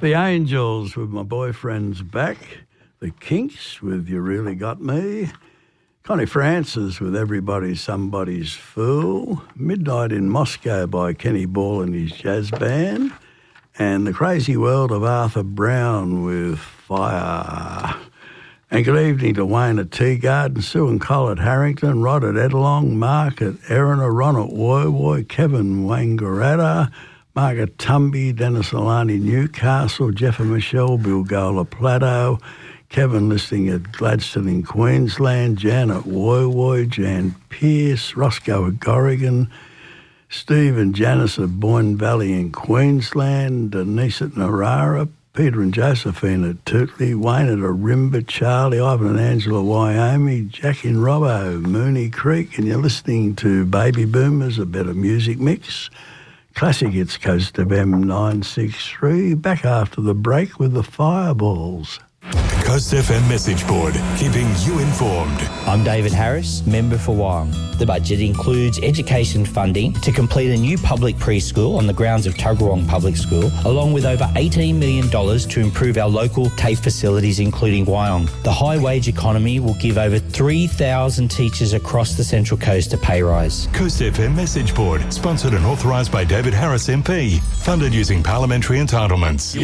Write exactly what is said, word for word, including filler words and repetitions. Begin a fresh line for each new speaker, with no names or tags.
The Angels with My Boyfriend's Back. The Kinks with You Really Got Me. Connie Francis with Everybody's Somebody's Fool. Midnight in Moscow by Kenny Ball and his jazz band. And The Crazy World of Arthur Brown with Fire. And good evening to Wayne at Teagarden, Sue and Cole at Harrington, Rod at Edlong, Mark at Erina, Ron at Woy Woy, Kevin Wangaratta, Mark at Tumby, Dennis Alani, Newcastle, Jeff and Michelle, Bilgola Plateau, Kevin listening at Gladstone in Queensland, Jan at Woy Woy, Jan Pearce, Roscoe at Corrigan, Steve and Janice at Boyne Valley in Queensland, Denise at Narara, Peter and Josephine at Tootley, Wayne at Arimba, Charlie, Ivan and Angela, Wyoming, Jack in Robbo, Mooney Creek, and you're listening to Baby Boomers, a better music mix. Classic hits, Coast of M nine sixty-three, back after the break with the Fireballs.
Coast F M message board, keeping you informed.
I'm David Harris, member for Wyong. The budget includes education funding to complete a new public preschool on the grounds of Tuggeranong Public School, along with over eighteen million dollars to improve our local TAFE facilities, including Wyong. The high wage economy will give over three thousand teachers across the Central Coast a pay rise.
Coast F M message board, sponsored and authorised by David Harris M P, funded using parliamentary entitlements.